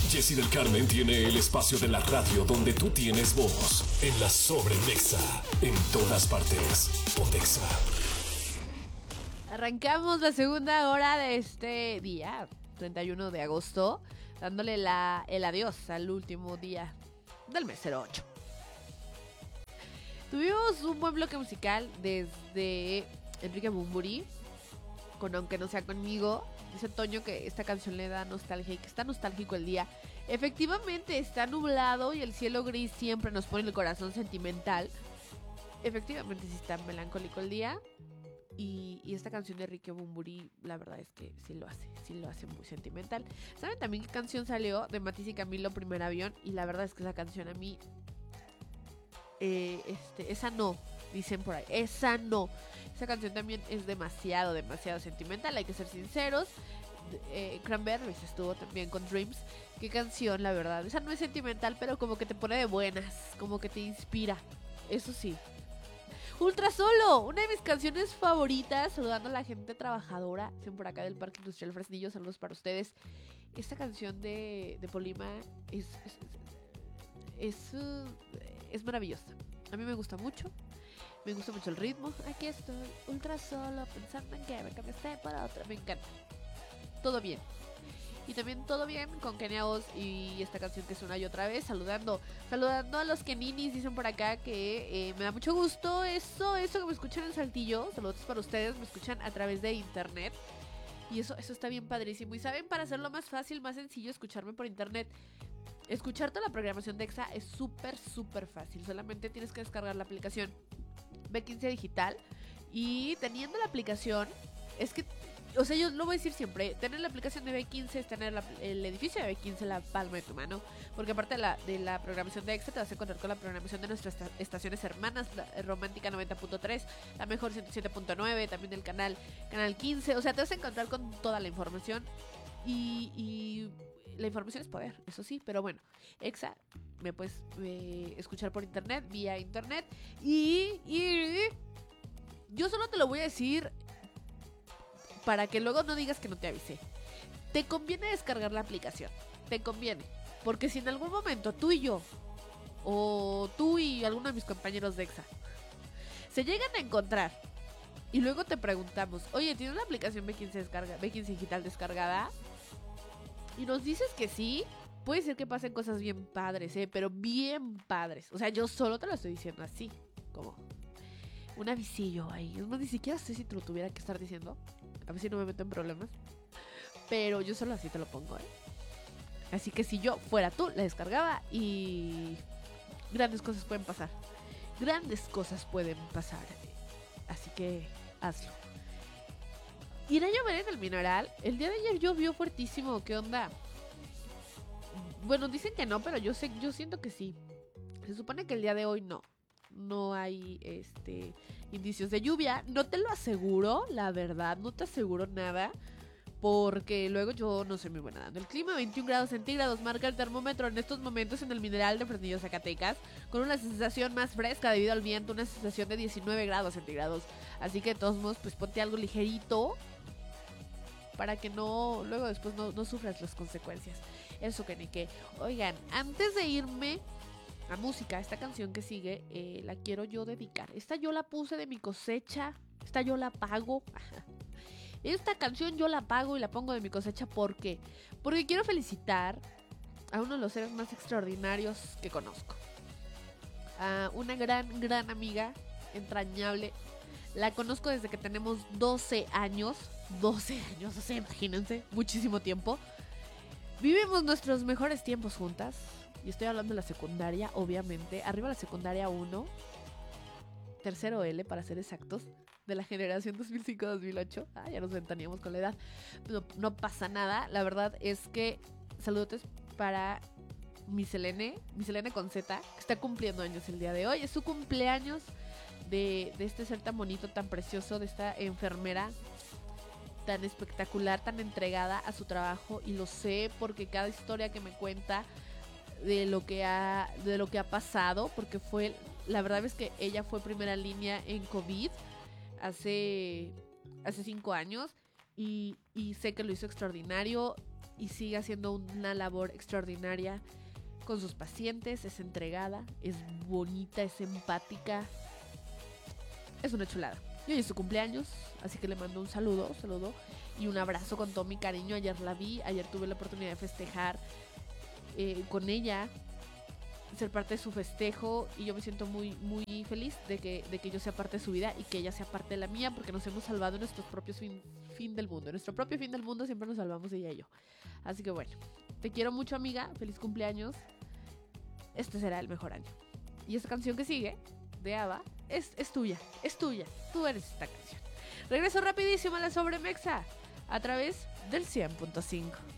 Jessy del Carmen tiene el espacio de la radio donde tú tienes voz. En la Sobrenexa. En todas partes. Pontexa. Arrancamos la segunda hora de este día, 31 de agosto, dándole el adiós al último día del mes 08. Tuvimos un buen bloque musical desde Enrique Bunbury, con Aunque no sea conmigo. Dice Toño que esta canción le da nostalgia y que está nostálgico el día. Efectivamente, está nublado y el cielo gris siempre nos pone el corazón sentimental. Efectivamente, sí está melancólico el día. Y esta canción de Enrique Bunbury, la verdad es que sí lo hace muy sentimental. ¿Saben también qué canción salió? De Matiz y Camilo, Primer Avión. Y la verdad es que esa canción a mí, esa no, dicen por ahí, esa no. Esa canción también es demasiado sentimental, hay que ser sinceros. Cranberries estuvo también con Dreams. Qué canción, la verdad. Esa no es sentimental, pero como que te pone de buenas, como que te inspira. Eso sí. Ultra Solo, una de mis canciones favoritas, saludando a la gente trabajadora, por acá del Parque Industrial Fresnillo, saludos para ustedes. Esta canción de Polima es maravillosa. A mí me gusta mucho el ritmo. Aquí estoy, ultra solo, pensando en que me cambiaste por otra. Me encanta. Todo bien. Y también todo bien con Kenia Oz y esta canción que es Una y Otra Vez. Saludando a los Keninis, dicen por acá que me da mucho gusto eso que me escuchan en Saltillo. Saludos para ustedes, me escuchan a través de internet. Y eso está bien padrísimo. Y saben, para hacerlo más fácil, más sencillo, escucharme por internet. Escuchar toda la programación de EXA es súper fácil. Solamente tienes que descargar la aplicación B15 Digital. Y teniendo la aplicación, es que... O sea, yo lo voy a decir siempre, tener la aplicación de B15 es tener el edificio de B15 en la palma de tu mano, porque aparte de la programación de EXA te vas a encontrar con la programación de nuestras estaciones hermanas, la Romántica 90.3, la Mejor 107.9, también del canal 15, o sea, te vas a encontrar con toda la información y la información es poder, eso sí, pero bueno, EXA me puedes escuchar por internet, vía internet y yo solo te lo voy a decir para que luego no digas que no te avisé. Te conviene descargar la aplicación. Te conviene. Porque si en algún momento tú y yo, o tú y alguno de mis compañeros de EXA, se llegan a encontrar y luego te preguntamos, oye, ¿tienes la aplicación B15 Digital descargada? Y nos dices que sí, puede ser que pasen cosas bien padres, pero bien padres. O sea, yo solo te lo estoy diciendo así, como un avisillo ahí. Es más, ni siquiera sé si te lo tuviera que estar diciendo. A ver si no me meto en problemas. Pero yo solo así te lo pongo, Así que si yo fuera tú, la descargaba y... grandes cosas pueden pasar. Así que hazlo. ¿Irá a llover en el Mineral? El día de ayer llovió fuertísimo. ¿Qué onda? Bueno, dicen que no, pero yo siento que sí. Se supone que el día de hoy no hay indicios de lluvia. No te lo aseguro, la verdad, no te aseguro nada, porque luego yo no soy muy buena dando el clima. 21 grados centígrados marca el termómetro en estos momentos en el Mineral de Fresnillo, Zacatecas, con una sensación más fresca debido al viento, una sensación de 19 grados centígrados. Así que de todos modos, pues ponte algo ligerito para que luego después no sufras las consecuencias. Eso que ni qué. Oigan, antes de irme a música, esta canción que sigue la quiero yo dedicar. Esta yo la puse de mi cosecha. Esta yo la pago. Esta canción yo la pago y la pongo de mi cosecha. ¿Por qué? Porque quiero felicitar a uno de los seres más extraordinarios que conozco. A una gran amiga, entrañable. La conozco desde que tenemos 12 años. 12 años, o sea, imagínense, muchísimo tiempo. Vivimos nuestros mejores tiempos juntas. Y estoy hablando de la secundaria, obviamente. Arriba la secundaria 1. Tercero L, para ser exactos. De la generación 2005-2008. Ya nos ventaneamos con la edad. No pasa nada. La verdad es que saludos para Miselene con Z, que está cumpliendo años el día de hoy. Es su cumpleaños de este ser tan bonito, tan precioso, de esta enfermera tan espectacular, tan entregada a su trabajo. Y lo sé porque cada historia que me cuenta de lo que ha pasado, porque la verdad es que ella fue primera línea en COVID hace 5 años y sé que lo hizo extraordinario. y sigue haciendo una labor extraordinaria con sus pacientes. Es entregada, es bonita, es empática. Es una chulada. Y hoy es su cumpleaños, así que le mando un saludo y un abrazo con todo mi cariño. Ayer la vi, ayer tuve la oportunidad de festejar con ella, ser parte de su festejo, y yo me siento muy, muy feliz de que yo sea parte de su vida y que ella sea parte de la mía, porque nos hemos salvado en nuestros propios fin del mundo. En nuestro propio fin del mundo siempre nos salvamos ella y yo. Así que bueno, te quiero mucho, amiga, feliz cumpleaños. Este será el mejor año. Y esta canción que sigue, de ABBA, es tuya, tú eres esta canción. Regreso rapidísimo a la Sobremexa a través del 100.5.